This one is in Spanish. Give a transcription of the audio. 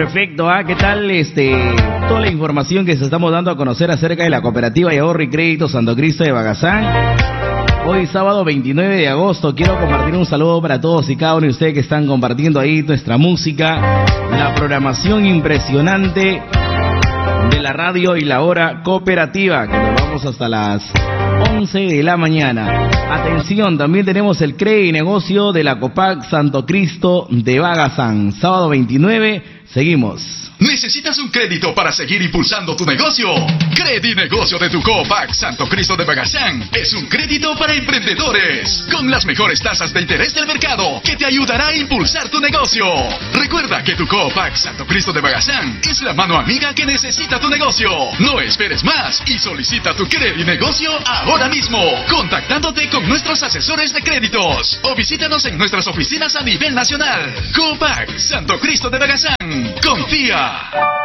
Perfecto, ¿qué tal? Toda la información que se estamos dando a conocer acerca de la cooperativa de ahorro y crédito Santo Cristo de Bagazán. Hoy sábado 29 de agosto quiero compartir un saludo para todos y cada uno de ustedes que están compartiendo ahí nuestra música, la programación impresionante de la radio y la hora cooperativa, que nos vamos hasta las 11 de la mañana. Atención, también tenemos el CRE y negocio de la Copac Santo Cristo de Bagazán. Sábado 29, seguimos. ¿Necesitas un crédito para seguir impulsando tu negocio? Credinegocio de tu Copac Santo Cristo de Bagazán es un crédito para emprendedores con las mejores tasas de interés del mercado que te ayudará a impulsar tu negocio. Recuerda que tu Copac Santo Cristo de Bagazán es la mano amiga que necesita tu negocio. No esperes más y solicita tu Credinegocio ahora mismo, contactándote con nuestros asesores de créditos o visítanos en nuestras oficinas a nivel nacional. Copac Santo Cristo de Bagazán. Confía.